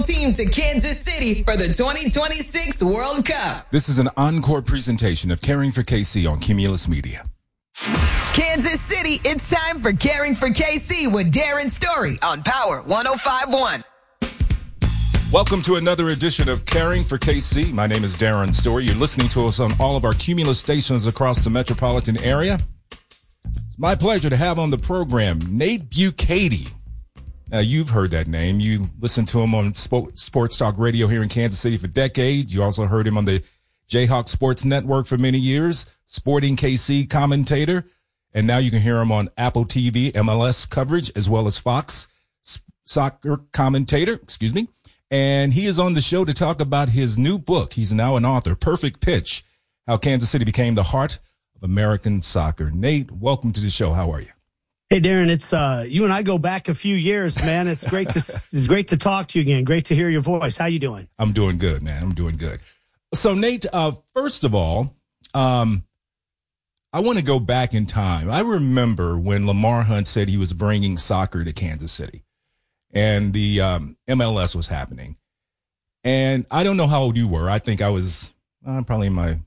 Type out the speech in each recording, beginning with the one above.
team to Kansas City for the 2026 World Cup. This is an encore presentation of Caring for KC on Cumulus Media. Kansas City, it's time for Caring for KC with Darren Story on Power 105.1. Welcome to another edition of Caring for KC. My name is Darren Story. You're listening to us on all of our Cumulus stations across the metropolitan area. It's my pleasure to have on the program Nate Bukaty. Now, you've heard that name. You listened to him on Sports Talk Radio here in Kansas City for decades. You also heard him on the Jayhawk Sports Network for many years, Sporting KC commentator. And now you can hear him on Apple TV, MLS coverage, as well as Fox soccer commentator, And he is on the show to talk about his new book. He's now an author, Perfect Pitch, How Kansas City Became the Heart of American Soccer. Nate, welcome to the show. How are you? Hey, Darren, it's you and I go back a few years, man. It's great to talk to you again. Great to hear your voice. How you doing? I'm doing good, man. I'm doing good. So, Nate, first of all, I want to go back in time. I remember when Lamar Hunt said he was bringing soccer to Kansas City, and the MLS was happening. And I don't know how old you were. I think I was probably in my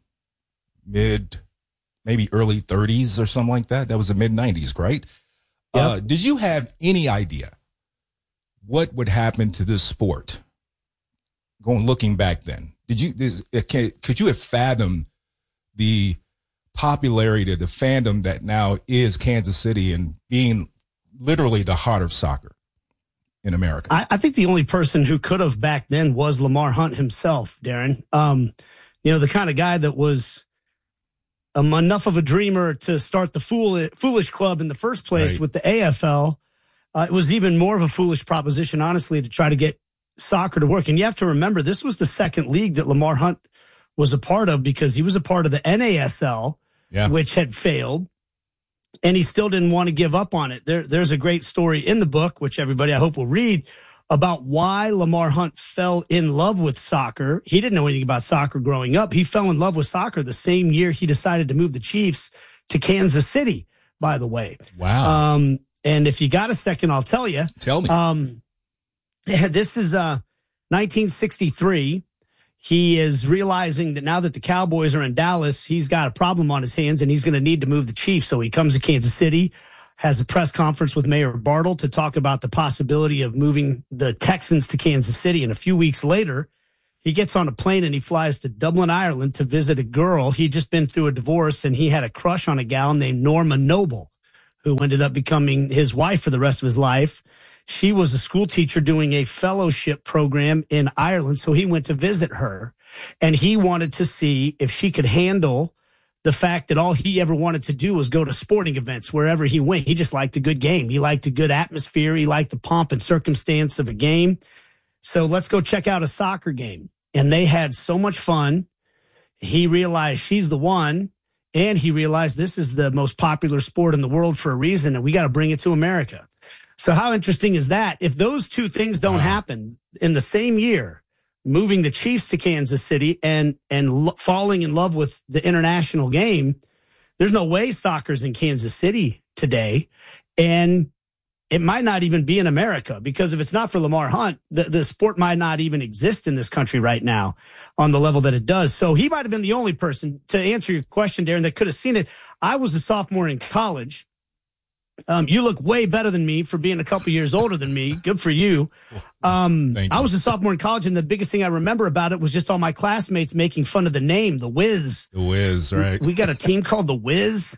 maybe early 30s or something like that. That was the mid-90s, right? Yep. Did you have any idea what would happen to this sport looking back then? Could you have fathomed the popularity, the fandom that now is Kansas City and being literally the heart of soccer in America? I think the only person who could have back then was Lamar Hunt himself, Darren. The kind of guy that was enough of a dreamer to start the Foolish Club in the first place, right, with the AFL. It was even more of a foolish proposition, honestly, to try to get soccer to work. And you have to remember, this was the second league that Lamar Hunt was a part of, because he was a part of the NASL, which had failed, and he still didn't want to give up on it. There's a great story in the book, which everybody I hope will read, about why Lamar Hunt fell in love with soccer. He didn't know anything about soccer growing up. He fell in love with soccer the same year he decided to move the Chiefs to Kansas City, by the way. Wow. And if you got a second, I'll tell you. Tell me. This is 1963. He is realizing that now that the Cowboys are in Dallas, he's got a problem on his hands and he's going to need to move the Chiefs. So he comes to Kansas City, has a press conference with Mayor Bartle to talk about the possibility of moving the Texans to Kansas City. And a few weeks later, he gets on a plane and he flies to Dublin, Ireland to visit a girl. He'd just been through a divorce and he had a crush on a gal named Norma Noble, who ended up becoming his wife for the rest of his life. She was a school teacher doing a fellowship program in Ireland. So he went to visit her and he wanted to see if she could handle the fact that all he ever wanted to do was go to sporting events wherever he went. He just liked a good game. He liked a good atmosphere. He liked the pomp and circumstance of a game. So let's go check out a soccer game. And they had so much fun. He realized she's the one. And he realized this is the most popular sport in the world for a reason. And we got to bring it to America. So how interesting is that? If those two things don't happen in the same year, moving the Chiefs to Kansas City and falling in love with the international game, there's no way soccer's in Kansas City today. And it might not even be in America, because if it's not for Lamar Hunt, the sport might not even exist in this country right now on the level that it does. So he might have been the only person, to answer your question, Darren, that could have seen it. I was a sophomore in college. You look way better than me for being a couple years older than me. Good for you. Thank you. I was a sophomore in college, and the biggest thing I remember about it was just all my classmates making fun of the name, the Wiz. The Wiz, right. We got a team called the Wiz.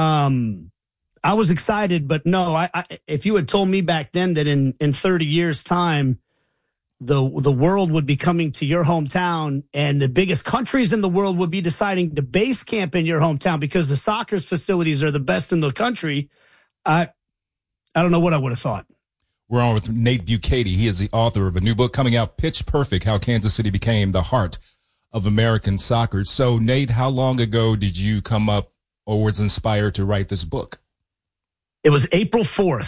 I was excited, but no, if you had told me back then that in 30 years' time, the world would be coming to your hometown and the biggest countries in the world would be deciding to base camp in your hometown because the soccer facilities are the best in the country, I don't know what I would have thought. We're on with Nate Bukaty. He is the author of a new book coming out, Pitch Perfect, How Kansas City Became the Heart of American Soccer. So, Nate, how long ago did you come up or was inspired to write this book? It was April 4th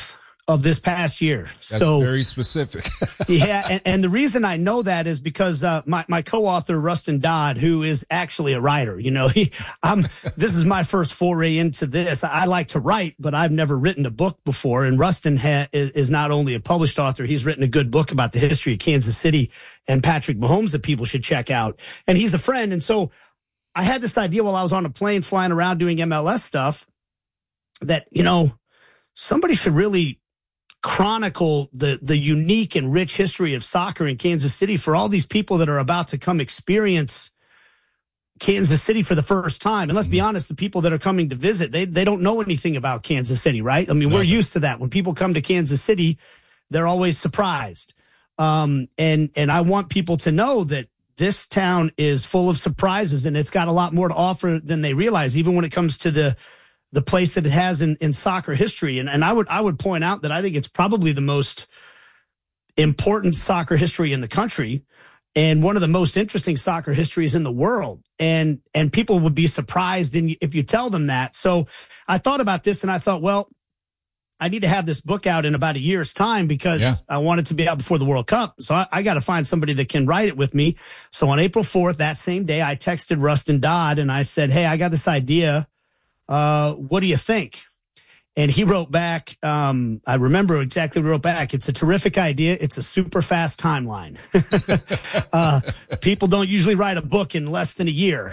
of this past year. That's very specific. Yeah, and the reason I know that is because my co-author Rustin Dodd, who is actually a writer, this is my first foray into this. I like to write, but I've never written a book before. And Rustin is not only a published author, he's written a good book about the history of Kansas City and Patrick Mahomes that people should check out. And he's a friend, and so I had this idea while I was on a plane flying around doing MLS stuff that somebody should really chronicle the unique and rich history of soccer in Kansas City for all these people that are about to come experience Kansas City for the first time. And let's be honest, the people that are coming to visit, they don't know anything about Kansas City, right? I mean, we're used to that. When people come to Kansas City, they're always surprised. And I want people to know that this town is full of surprises, and it's got a lot more to offer than they realize, even when it comes to the place that it has in soccer history. And I would point out that I think it's probably the most important soccer history in the country and one of the most interesting soccer histories in the world. And people would be surprised if you tell them that. So I thought about this and I thought, well, I need to have this book out in about a year's time because I want it to be out before the World Cup. So I got to find somebody that can write it with me. So on April 4th, that same day, I texted Rustin Dodd and I said, hey, I got this idea. What do you think? And he wrote back, I remember exactly what he wrote back. It's a terrific idea. It's a super fast timeline. People don't usually write a book in less than a year.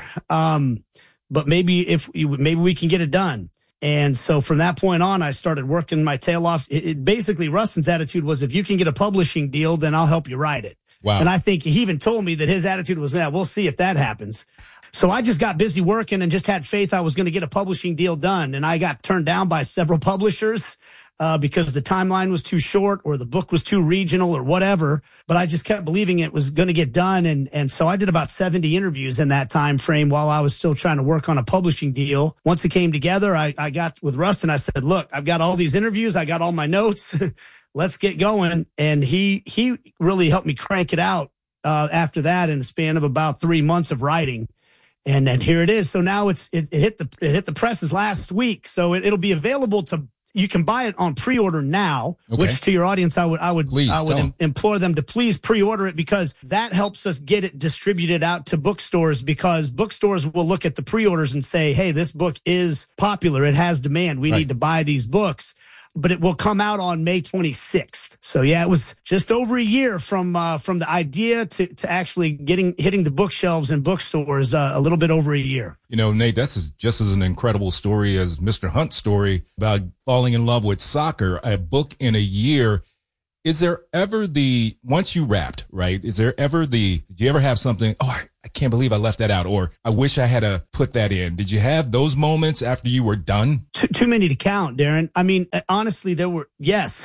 But maybe we can get it done. And so from that point on, I started working my tail off. Basically, Rustin's attitude was, if you can get a publishing deal, then I'll help you write it. Wow. And I think he even told me that his attitude was, we'll see if that happens. So I just got busy working and just had faith I was going to get a publishing deal done. And I got turned down by several publishers because the timeline was too short or the book was too regional or whatever. But I just kept believing it was going to get done. And so I did about 70 interviews in that time frame while I was still trying to work on a publishing deal. Once it came together, I got with Rustin. I said, look, I've got all these interviews. I got all my notes. Let's get going. And he really helped me crank it out after that in a span of about 3 months of writing. And then here it is. So now it hit the presses last week. So it'll be available you can buy it on pre-order now, which to your audience, I would implore them to please pre-order it because that helps us get it distributed out to bookstores because bookstores will look at the pre-orders and say, hey, this book is popular. It has demand. We need to buy these books. But it will come out on May 26th. So yeah, it was just over a year from the idea to actually hitting the bookshelves and bookstores, a little bit over a year. Nate, that's just as an incredible story as Mr. Hunt's story about falling in love with soccer, a book in a year. Is there ever once you wrapped, right? Is there ever did you ever have something, I can't believe I left that out, or I wish I had put that in? Did you have those moments after you were done? Too many to count, Darren. I mean, honestly, there were, yes.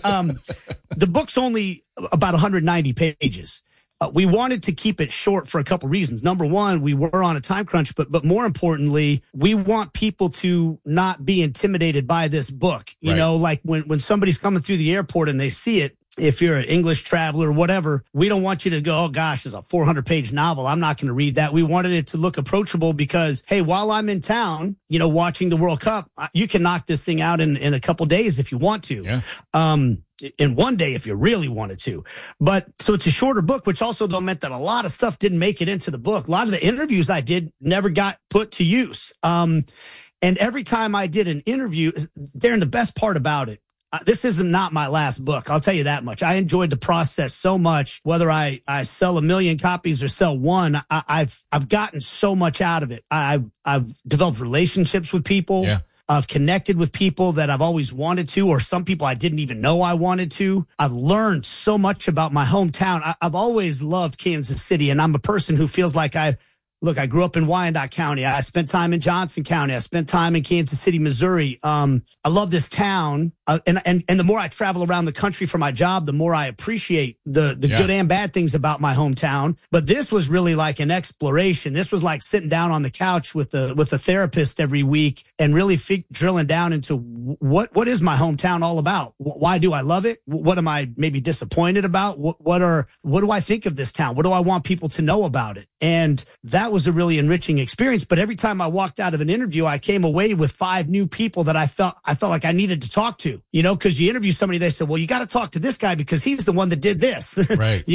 The book's only about 190 pages. We wanted to keep it short for a couple reasons. Number one, we were on a time crunch, but more importantly, we want people to not be intimidated by this book. You know, like when somebody's coming through the airport and they see it, if you're an English traveler, whatever, we don't want you to go, oh gosh, it's a 400-page novel. I'm not going to read that. We wanted it to look approachable because, hey, while I'm in town, watching the World Cup, you can knock this thing out in a couple days if you want to. Yeah. In one day if you really wanted to. But so it's a shorter book, which also though meant that a lot of stuff didn't make it into the book. A lot of the interviews I did never got put to use. And every time I did an interview, Darren, the best part about it, this is not my last book. I'll tell you that much. I enjoyed the process so much. Whether I sell 1 million copies or sell one, I've gotten so much out of it. I've developed relationships with people. Yeah. I've connected with people that I've always wanted to, or some people I didn't even know I wanted to. I've learned so much about my hometown. I've always loved Kansas City, and I'm a person who feels like I grew up in Wyandotte County. I spent time in Johnson County. I spent time in Kansas City, Missouri. I love this town. And the more I travel around the country for my job, the more I appreciate the good and bad things about my hometown. But this was really like an exploration. This was like sitting down on the couch with a therapist every week and really drilling down into what is my hometown all about? Why do I love it? What am I maybe disappointed about? What do I think of this town? What do I want people to know about it? And that was a really enriching experience. But every time I walked out of an interview, I came away with 5 new people that I felt like I needed to talk to. interview, because you interview somebody, they say, well, you got to talk to this guy because he's the one that did this, right?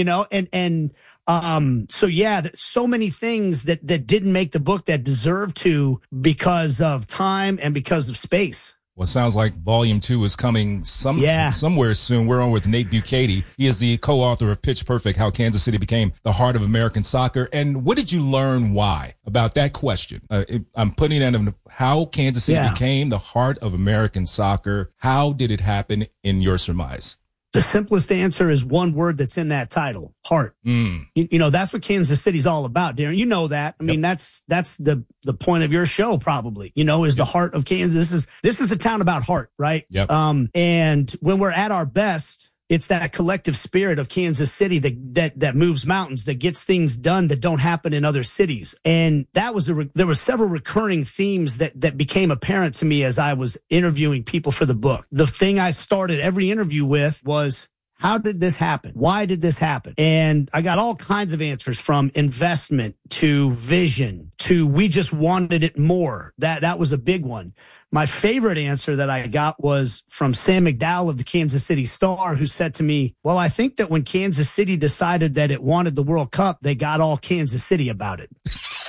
So yeah, so many things that didn't make the book that deserve to because of time and because of space. Well, it sounds like volume 2 is coming somewhere soon. We're on with Nate Bukaty. He is the co-author of Pitch Perfect, How Kansas City Became the Heart of American Soccer. And what did you learn why about that question? I'm putting it in how Kansas City became the heart of American soccer. How did it happen in your surmise? The simplest answer is one word that's in that title: heart. That's what Kansas City's all about, Darren. You know that. I mean, that's the point of your show, probably. Is the heart of Kansas. This is a town about heart, right? Yep. And when we're at our best, it's that collective spirit of Kansas City that moves mountains, that gets things done that don't happen in other cities. And that was there were several recurring themes that became apparent to me as I was interviewing people for the book. The thing I started every interview with was, how did this happen? Why did this happen? And I got all kinds of answers, from investment to vision to we just wanted it more. That was a big one. My favorite answer that I got was from Sam McDowell of the Kansas City Star, who said to me, well, I think that when Kansas City decided that it wanted the World Cup, they got all Kansas City about it.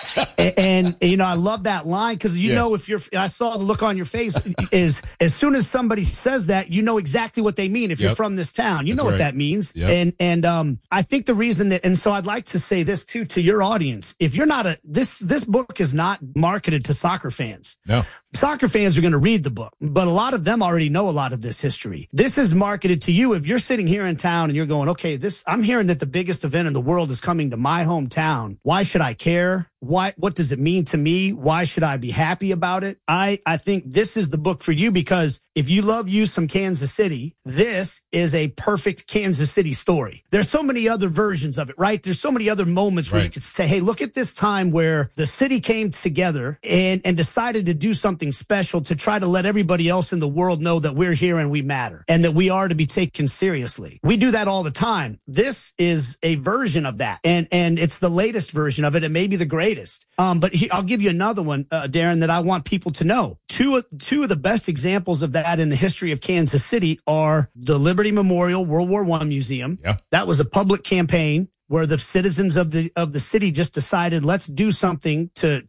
And I love that line because, I saw the look on your face is as soon as somebody says that, you know exactly what they mean. If you're from this town, you know what that means. Yep. And I think the reason that, and so I'd like to say this too, to your audience, if you're not this book is not marketed to soccer fans. No. Soccer fans are going to read the book, but a lot of them already know a lot of this history. This is marketed to you. If you're sitting here in town and you're going, okay, I'm hearing that the biggest event in the world is coming to my hometown. Why should I care? What does it mean to me? Why should I be happy about it? I think this is the book for you, because if you love you some Kansas City, this is a perfect Kansas City story. There's so many other versions of it, right? There's so many other moments where you could say, hey, look at this time where the city came together and decided to do something special to try to let everybody else in the world know that we're here and we matter and that we are to be taken seriously. We do that all the time. This is a version of that. And it's the latest version of it, and maybe the greatest. But I'll give you another one, Darren, that I want people to know. Two of the best examples of that in the history of Kansas City are the Liberty Memorial World War I Museum. Yeah. That was a public campaign where the citizens of the city just decided, let's do something to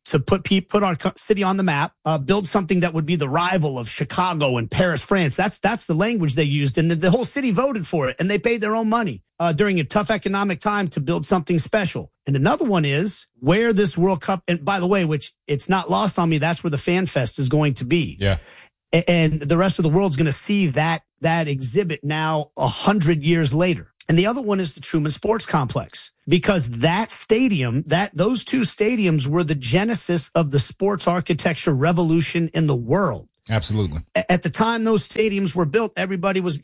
put our city on the map, build something that would be the rival of Chicago and Paris, France. That's the language they used, and the whole city voted for it, and they paid their own money during a tough economic time to build something special. And another one is where this World Cup, and by the way, which it's not lost on me, that's where the Fan Fest is going to be. Yeah. And the rest of the world's going to see that exhibit now 100 years later. And the other one is the Truman Sports Complex, because that stadium, those two stadiums were the genesis of the sports architecture revolution in the world. Absolutely. At the time those stadiums were built, everybody was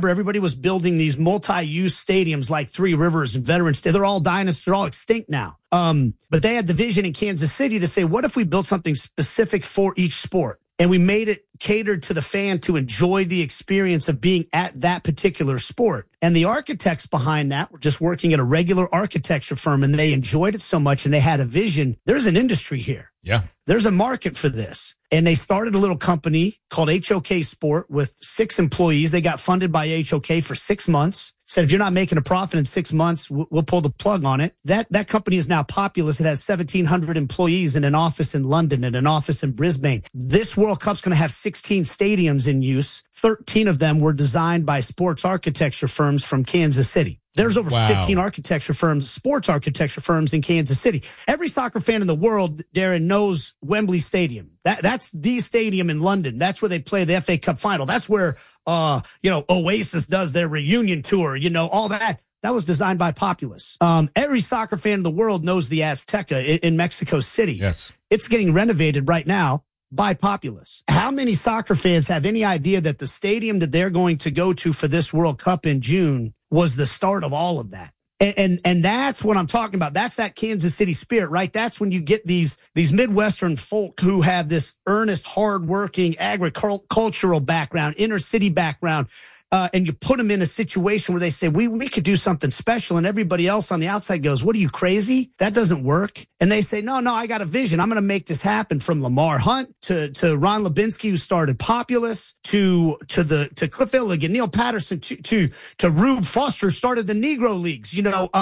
building these multi-use stadiums like Three Rivers and Veterans. They're all dinosaurs, they're all extinct now. But they had the vision in Kansas City to say, what if we built something specific for each sport? And we made it catered to the fan to enjoy the experience of being at that particular sport. And the architects behind that were just working at a regular architecture firm, and they enjoyed it so much and they had a vision. There's an industry here. Yeah. There's a market for this. And they started a little company called HOK Sport with 6 employees. They got funded by HOK for 6 months. Said, if you're not making a profit in 6 months, we'll pull the plug on it. That company is now Populous. It has 1,700 employees and an office in London and an office in Brisbane. This World Cup's going to have 16 stadiums in use. 13 of them were designed by sports architecture firms from Kansas City. There's over 15 architecture firms, sports architecture firms in Kansas City. Every soccer fan in the world, Darren, knows Wembley Stadium. That's the stadium in London. That's where they play the FA Cup final. That's where, Oasis does their reunion tour, all that. That was designed by Populous. Every soccer fan in the world knows the Azteca in Mexico City. Yes. It's getting renovated right now by Populous. How many soccer fans have any idea that the stadium that they're going to go to for this World Cup in June was the start of all of that? And that's what I'm talking about. That's that Kansas City spirit, right? That's when you get these Midwestern folk who have this earnest, hardworking, agricultural background, inner city background. and you put them in a situation where they say, we could do something special, and everybody else on the outside goes, what, are you crazy? That doesn't work. And they say, no, I got a vision. I'm going to make this happen. From Lamar Hunt to Ron Lubinsky, who started Populous, to Cliff Illig and Neil Patterson, to Rube Foster, started the Negro Leagues,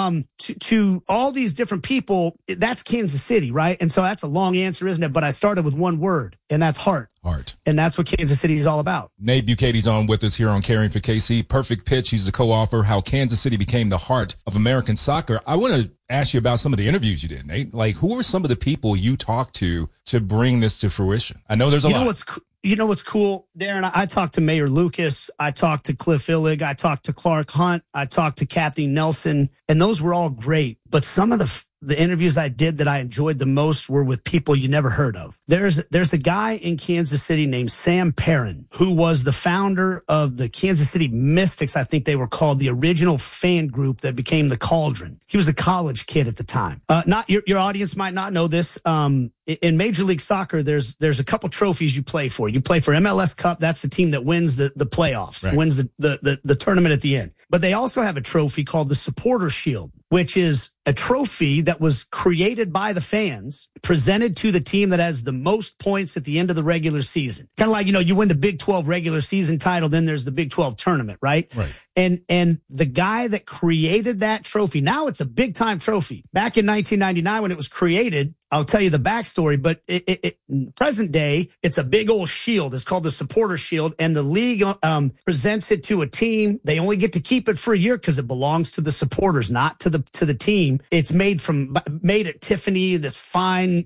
to all these different people. That's Kansas City, right? And so that's a long answer, isn't it? But I started with one word, and that's heart. Heart. And that's what Kansas City is all about. Nate Bukaty's on with us here on Caring for KC. Perfect Pitch. He's the co-author, How Kansas City Became the Heart of American Soccer. I want to ask you about some of the interviews you did, Nate. Like, who were some of the people you talked to bring this to fruition? I know there's a lot. You know what's cool, Darren? I talked to Mayor Lucas. I talked to Cliff Illig. I talked to Clark Hunt. I talked to Kathy Nelson. And those were all great. But some of the interviews I did that I enjoyed the most were with people you never heard of. There's a guy in Kansas City named Sam Perrin, who was the founder of the Kansas City Mystics. I think they were called, the original fan group that became the Cauldron. He was a college kid at the time. Not your audience might not know this. In Major League Soccer, there's a couple trophies you play for. You play for MLS Cup. That's the team that wins the playoffs, right, wins the tournament at the end. But they also have a trophy called the Supporter Shield, which is a trophy that was created by the fans, presented to the team that has the most points at the end of the regular season. Kind of like, you win the Big 12 regular season title, then there's the Big 12 tournament, right? Right. And the guy that created that trophy, now it's a big time trophy. Back in 1999 when it was created, I'll tell you the backstory, but in present day, it's a big old shield. It's called the Supporter Shield, and the league presents it to a team. They only get to keep it for a year because it belongs to the supporters, not to the team. It's made at Tiffany, this fine,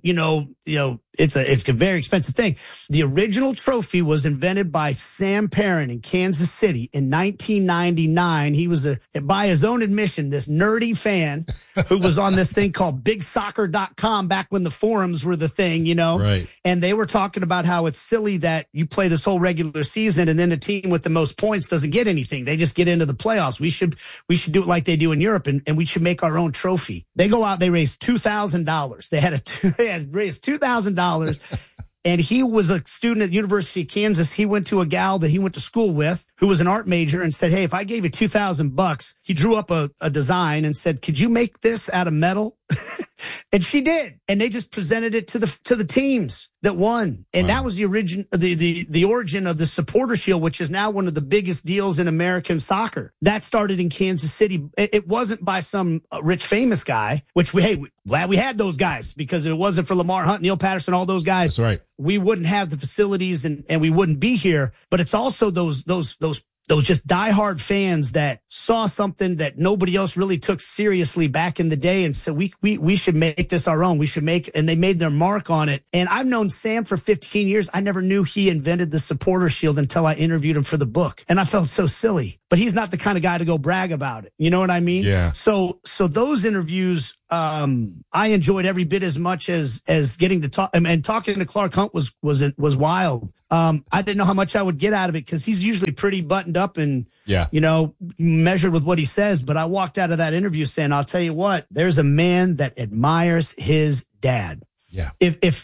it's a very expensive thing. The original trophy was invented by Sam Perrin in Kansas City in 1999. He was by his own admission, this nerdy fan who was on this thing called BigSoccer.com back when the forums were the thing, Right. And they were talking about how it's silly that you play this whole regular season and then the team with the most points doesn't get anything. They just get into the playoffs. We should do it like they do in Europe, and we should make our own trophy. They go out, they raise $2,000. They had raised $2,000. And he was a student at the University of Kansas. He went to a gal that he went to school with who was an art major and said, hey, if I gave you $2,000, he drew up a design and said, could you make this out of metal? And she did. And they just presented it to the teams that won. And Wow. That was the origin of the Supporter Shield, which is now one of the biggest deals in American soccer. That started in Kansas City. It wasn't by some rich, famous guy, which glad we had those guys, because if it wasn't for Lamar Hunt, Neil Patterson, all those guys, that's right, we wouldn't have the facilities and we wouldn't be here. But it's also those just diehard fans that saw something that nobody else really took seriously back in the day and said, we should make this our own. And they made their mark on it. And I've known Sam for 15 years. I never knew he invented the Supporter Shield until I interviewed him for the book. And I felt so silly, but he's not the kind of guy to go brag about it. You know what I mean? Yeah. So those interviews, I enjoyed every bit as much as getting to talk, and talking to Clark Hunt was wild. I didn't know how much I would get out of it because he's usually pretty buttoned up and, measured with what he says. But I walked out of that interview saying, I'll tell you what, there's a man that admires his dad. Yeah. If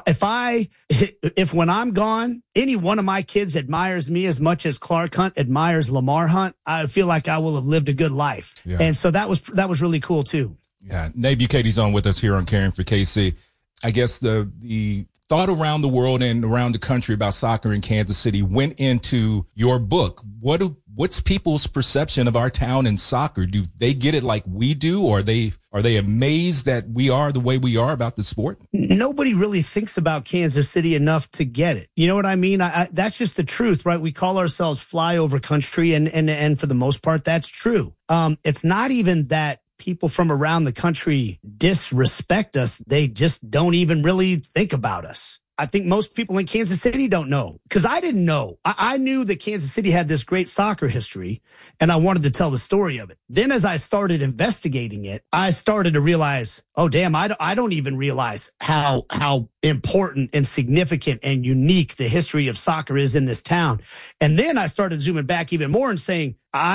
when I'm gone, any one of my kids admires me as much as Clark Hunt admires Lamar Hunt, I feel like I will have lived a good life. Yeah. And so that was really cool too. Yeah. Nate Bukaty's on with us here on Caring for KC. I guess the thought around the world and around the country about soccer in Kansas City went into your book. What's people's perception of our town and soccer? Do they get it like we do? Or are they amazed that we are the way we are about the sport? Nobody really thinks about Kansas City enough to get it. You know what I mean? That's just the truth, right? We call ourselves flyover country, and for the most part, that's true. It's not even that people from around the country disrespect us. They just don't even really think about us. I think most people in Kansas City don't know, because I didn't know. I knew that Kansas City had this great soccer history, and I wanted to tell the story of it. Then as I started investigating it, I started to realize, oh, damn, I don't even realize how important and significant and unique the history of soccer is in this town. And then I started zooming back even more and saying,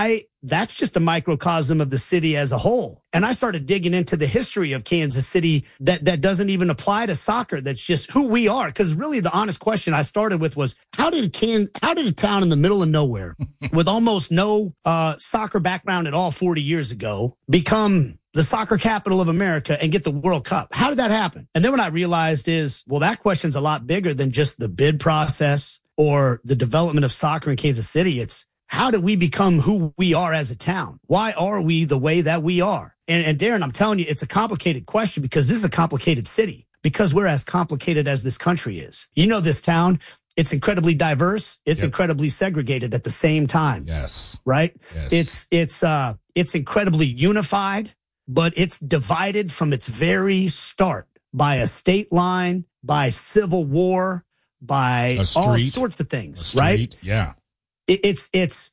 that's just a microcosm of the city as a whole. And I started digging into the history of Kansas City that doesn't even apply to soccer. That's just who we are. Because really the honest question I started with was, how did a town in the middle of nowhere with almost no soccer background at all 40 years ago become the soccer capital of America and get the World Cup? How did that happen? And then what I realized is, well, that question's a lot bigger than just the bid process or the development of soccer in Kansas City. It's, how did we become who we are as a town? Why are we the way that we are? And Darren, I'm telling you, it's a complicated question because this is a complicated city, because we're as complicated as this country is. You know, this town, it's incredibly diverse. It's incredibly segregated at the same time. Yes. Right? Yes. It's incredibly unified, but it's divided from its very start by a state line, by civil war, by all sorts of things, right? Yeah. It's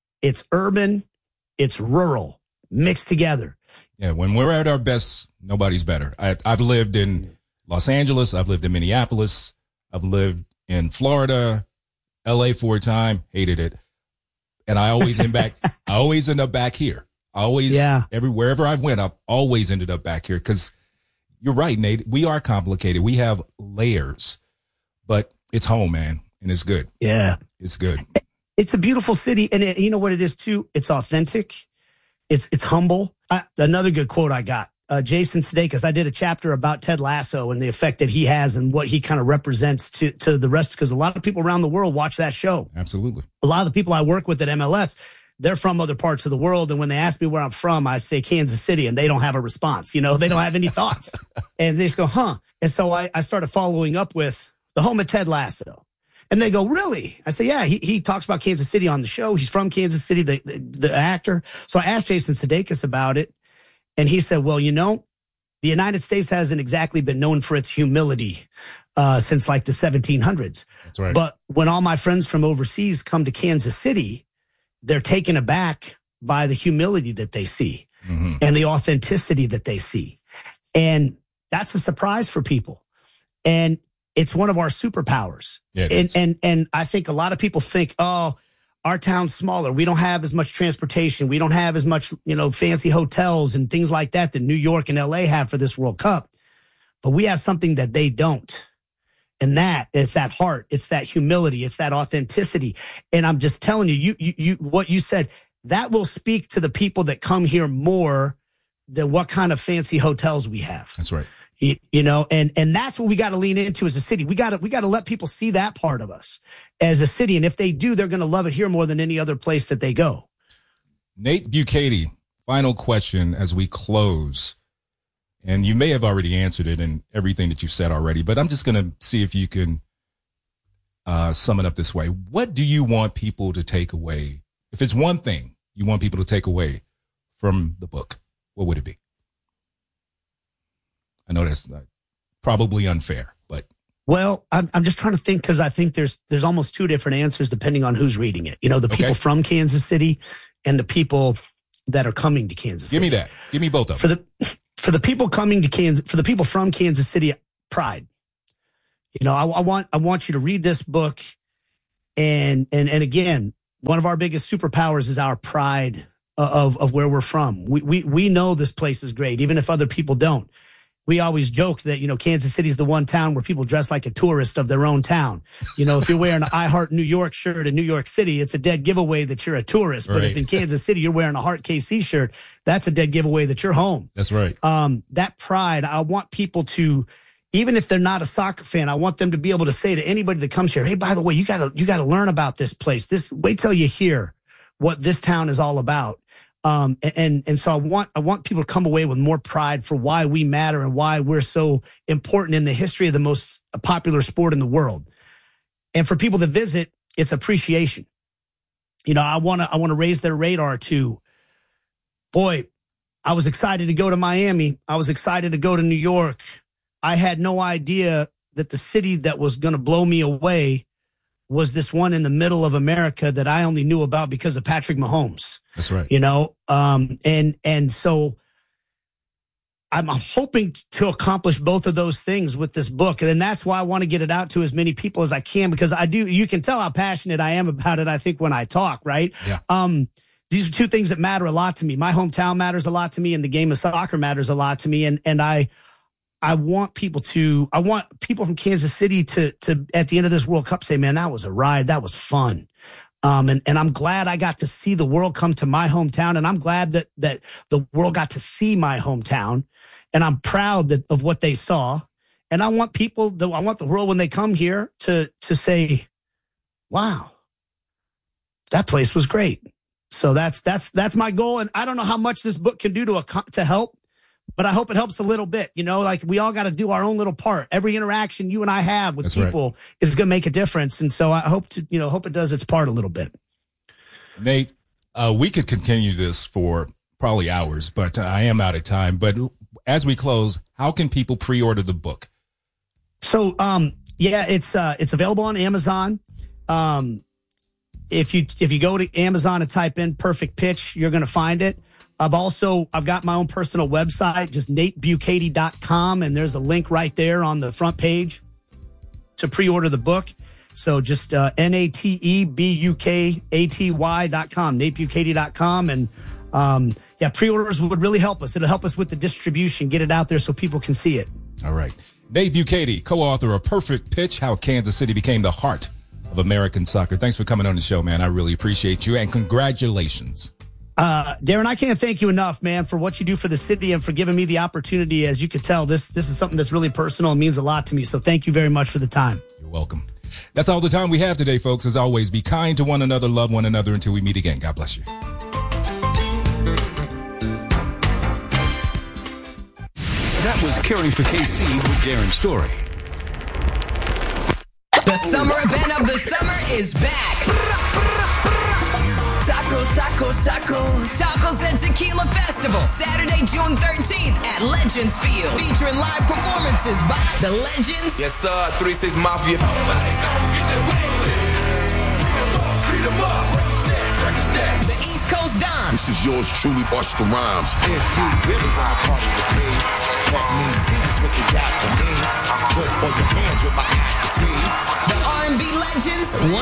urban, it's rural, mixed together. Yeah, when we're at our best, nobody's better. I've lived in Los Angeles, I've lived in Minneapolis, I've lived in Florida, LA for a time, hated it. And I always end up back here. Wherever I've went, I've always ended up back here, because you're right, Nate. We are complicated. We have layers, but it's home, man. And it's good. Yeah. It's good. It's a beautiful city. And you know what it is too? It's authentic. It's humble. Another good quote I got, Jason Sudeikis. I did a chapter about Ted Lasso and the effect that he has and what he kind of represents to the rest, because a lot of people around the world watch that show. Absolutely. A lot of the people I work with at MLS, they're from other parts of the world. And when they ask me where I'm from, I say Kansas City, and they don't have a response. You know, they don't have any thoughts. And they just go, huh? And so I started following up with the home of Ted Lasso. And they go, really? I say, yeah, he talks about Kansas City on the show. He's from Kansas City, the actor. So I asked Jason Sudeikis about it. And he said, well, you know, the United States hasn't exactly been known for its humility since like the 1700s. That's right. But when all my friends from overseas come to Kansas City, they're taken aback by the humility that they see and the authenticity that they see. And that's a surprise for people. And it's one of our superpowers. Yeah, and I think a lot of people think, oh, our town's smaller. We don't have as much transportation. We don't have as much, fancy hotels and things like that New York and LA have for this World Cup. But we have something that they don't. And it's that heart. It's that humility. It's that authenticity. And I'm just telling you, what you said, that will speak to the people that come here more than what kind of fancy hotels we have. That's right. And that's what we got to lean into as a city. We got to let people see that part of us as a city. And if they do, they're going to love it here more than any other place that they go. Nate Bukaty, final question as we close. And you may have already answered it in everything that you've said already, but I'm just going to see if you can sum it up this way. What do you want people to take away? If it's one thing you want people to take away from the book, what would it be? I know that's probably unfair, but. Well, I'm just trying to think, because I think there's almost two different answers depending on who's reading it. The people from Kansas City and the people that are coming to Kansas City. Give me that. Give me both of them. For the people coming to Kansas, for the people from Kansas City, pride. I want you to read this book, and again, one of our biggest superpowers is our pride of where we're from. We know this place is great, even if other people don't. We always joke that, Kansas City is the one town where people dress like a tourist of their own town. If you're wearing an I Heart New York shirt in New York City, it's a dead giveaway that you're a tourist. But if in Kansas City you're wearing a Heart KC shirt, that's a dead giveaway that you're home. That's right. That pride, I want people to, even if they're not a soccer fan, I want them to be able to say to anybody that comes here, hey, by the way, you gotta learn about this place. Wait till you hear what this town is all about. And so I want people to come away with more pride for why we matter and why we're so important in the history of the most popular sport in the world. And for people to visit, it's appreciation. I want to raise their radar to, boy, I was excited to go to Miami. I was excited to go to New York. I had no idea that the city that was going to blow me away was this one in the middle of America that I only knew about because of Patrick Mahomes. That's right. And so I'm hoping to accomplish both of those things with this book. And that's why I want to get it out to as many people as I can, because you can tell how passionate I am about it, I think, when I talk, right? Yeah. these are two things that matter a lot to me. My hometown matters a lot to me, and the game of soccer matters a lot to me. And I want people from Kansas City to at the end of this World Cup say, man, that was a ride. That was fun. And I'm glad I got to see the world come to my hometown, and I'm glad that the world got to see my hometown, and I'm proud of what they saw. And I want the world when they come here to say, wow, that place was great. So that's my goal. And I don't know how much this book can do to help, but I hope it helps a little bit. Like we all got to do our own little part. Every interaction you and I have with people is going to make a difference. And so I hope it does its part a little bit. Nate, we could continue this for probably hours, but I am out of time. But as we close, how can people pre-order the book? So, it's available on Amazon. If you go to Amazon and type in Perfect Pitch, you're going to find it. I've got my own personal website, just natebukaty.com, and there's a link right there on the front page to pre-order the book. So just NATEBUKATY.com, natebukaty.com. And pre-orders would really help us. It'll help us with the distribution, get it out there so people can see it. All right. Nate Bukaty, co-author of Perfect Pitch, How Kansas City Became the Heart of American Soccer. Thanks for coming on the show, man. I really appreciate you, and congratulations. Darren, I can't thank you enough, man, for what you do for the city and for giving me the opportunity. As you can tell, this is something that's really personal and means a lot to me. So thank you very much for the time. You're welcome. That's all the time we have today, folks. As always, be kind to one another, love one another until we meet again. God bless you. That was Caring for KC with Darren Story. The summer event of the summer is back. Tacos and Tequila Festival, Saturday, June 13th at Legends Field, featuring live performances by The Legends. Yes, sir, 3-6 Mafia. The East Coast Don. This is yours truly, Busta Rhymes. If you really want to party with me, let me see just what you got for me. Put all your hands with my eyes to see. The R&B Legends,